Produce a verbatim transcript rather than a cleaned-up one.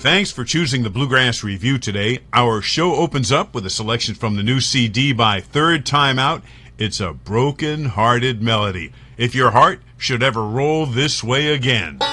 Thanks for choosing the Bluegrass Review today. Our show opens up with a selection from the new C D by Third Time Out. It's a broken-hearted melody. If your heart should ever roll this way again.